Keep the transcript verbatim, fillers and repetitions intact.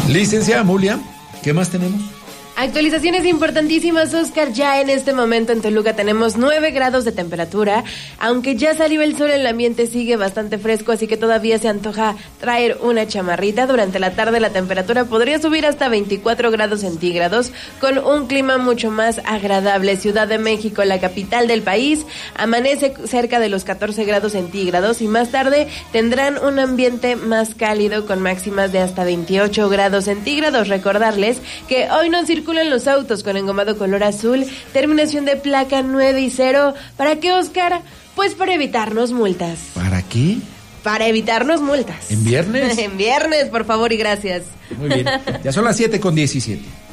Licenciada Mulia, ¿qué más tenemos? Actualizaciones importantísimas, Oscar. Ya en este momento en Toluca tenemos nueve grados de temperatura. Aunque ya salió el sol, el ambiente sigue bastante fresco, así que todavía se antoja traer una chamarrita. Durante la tarde la temperatura podría subir hasta veinticuatro grados centígrados, con un clima mucho más agradable. Ciudad de México, la capital del país, amanece cerca de los catorce grados centígrados y más tarde tendrán un ambiente más cálido con máximas de hasta veintiocho grados centígrados. Recordarles que hoy no circulan los autos con engomado color azul, terminación de placa nueve y cero. ¿Para qué, Oscar? Pues para evitarnos multas. ¿Para qué? Para evitarnos multas. ¿En viernes? En viernes, por favor y gracias. Muy bien, ya son las siete con diecisiete.